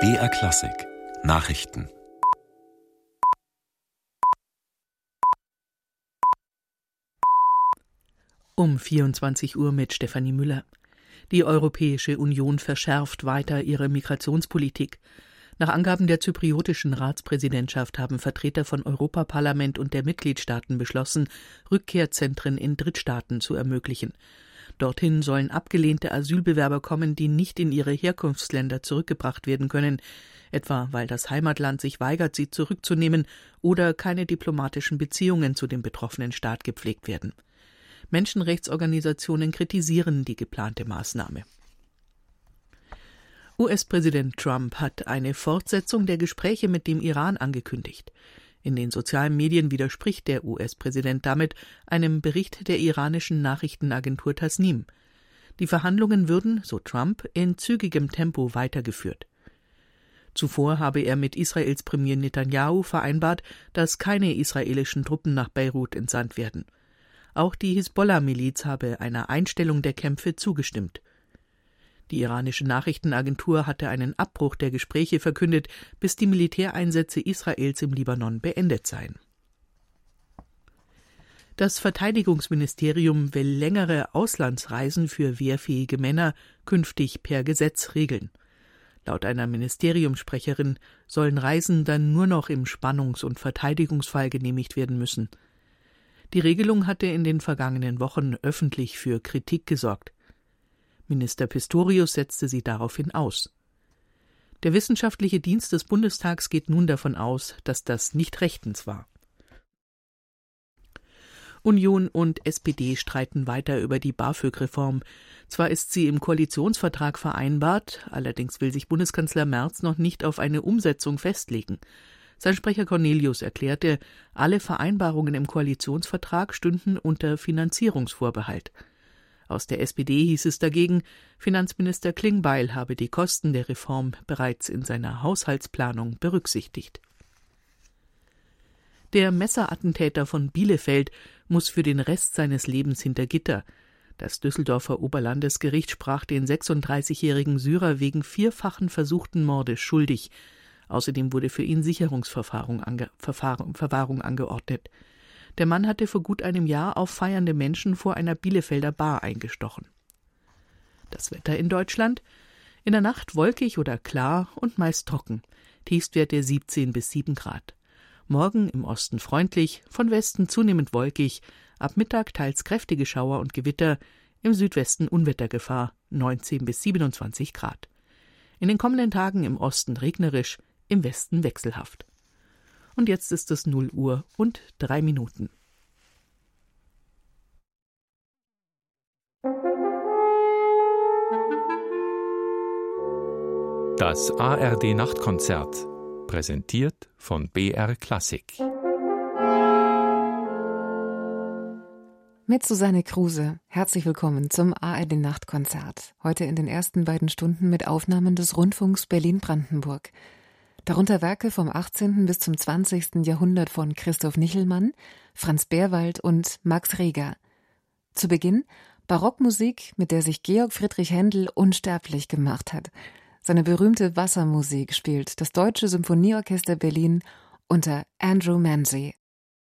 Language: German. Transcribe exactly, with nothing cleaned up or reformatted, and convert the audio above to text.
B R Klassik Nachrichten. Um vierundzwanzig Uhr mit Stefanie Müller. Die Europäische Union verschärft weiter ihre Migrationspolitik. Nach Angaben der zypriotischen Ratspräsidentschaft haben Vertreter von Europaparlament und der Mitgliedstaaten beschlossen, Rückkehrzentren in Drittstaaten zu ermöglichen. Dorthin sollen abgelehnte Asylbewerber kommen, die nicht in ihre Herkunftsländer zurückgebracht werden können, etwa weil das Heimatland sich weigert, sie zurückzunehmen oder keine diplomatischen Beziehungen zu dem betroffenen Staat gepflegt werden. Menschenrechtsorganisationen kritisieren die geplante Maßnahme. U S-Präsident Trump hat eine Fortsetzung der Gespräche mit dem Iran angekündigt. In den sozialen Medien widerspricht der U S-Präsident damit einem Bericht der iranischen Nachrichtenagentur Tasnim. Die Verhandlungen würden, so Trump, in zügigem Tempo weitergeführt. Zuvor habe er mit Israels Premier Netanyahu vereinbart, dass keine israelischen Truppen nach Beirut entsandt werden. Auch die Hisbollah-Miliz habe einer Einstellung der Kämpfe zugestimmt. Die iranische Nachrichtenagentur hatte einen Abbruch der Gespräche verkündet, bis die Militäreinsätze Israels im Libanon beendet seien. Das Verteidigungsministerium will längere Auslandsreisen für wehrfähige Männer künftig per Gesetz regeln. Laut einer Ministeriumssprecherin sollen Reisen dann nur noch im Spannungs- und Verteidigungsfall genehmigt werden müssen. Die Regelung hatte in den vergangenen Wochen öffentlich für Kritik gesorgt. Minister Pistorius setzte sie daraufhin aus. Der Wissenschaftliche Dienst des Bundestags geht nun davon aus, dass das nicht rechtens war. Union und S P D streiten weiter über die BAföG-Reform. Zwar ist sie im Koalitionsvertrag vereinbart, allerdings will sich Bundeskanzler Merz noch nicht auf eine Umsetzung festlegen. Sein Sprecher Cornelius erklärte, alle Vereinbarungen im Koalitionsvertrag stünden unter Finanzierungsvorbehalt. Aus der S P D hieß es dagegen, Finanzminister Klingbeil habe die Kosten der Reform bereits in seiner Haushaltsplanung berücksichtigt. Der Messerattentäter von Bielefeld muss für den Rest seines Lebens hinter Gitter. Das Düsseldorfer Oberlandesgericht sprach den sechsunddreißigjährigen Syrer wegen vierfachen versuchten Mordes schuldig. Außerdem wurde für ihn Sicherungsverwahrung ange- Verfahren, Verwahrung angeordnet. Der Mann hatte vor gut einem Jahr auf feiernde Menschen vor einer Bielefelder Bar eingestochen. Das Wetter in Deutschland? In der Nacht wolkig oder klar und meist trocken. Tiefstwerte siebzehn bis sieben Grad. Morgen im Osten freundlich, von Westen zunehmend wolkig, ab Mittag teils kräftige Schauer und Gewitter, im Südwesten Unwettergefahr, neunzehn bis siebenundzwanzig Grad. In den kommenden Tagen im Osten regnerisch, im Westen wechselhaft. Und jetzt ist es null Uhr und drei Minuten. Das A R D-Nachtkonzert, präsentiert von B R Klassik. Mit Susanne Kruse, herzlich willkommen zum A R D-Nachtkonzert. Heute in den ersten beiden Stunden mit Aufnahmen des Rundfunks Berlin-Brandenburg. Darunter Werke vom achtzehnten bis zum zwanzigsten Jahrhundert von Christoph Nichelmann, Franz Beerwald und Max Reger. Zu Beginn Barockmusik, mit der sich Georg Friedrich Händel unsterblich gemacht hat. Seine berühmte Wassermusik spielt das Deutsche Symphonieorchester Berlin unter Andrew Manze.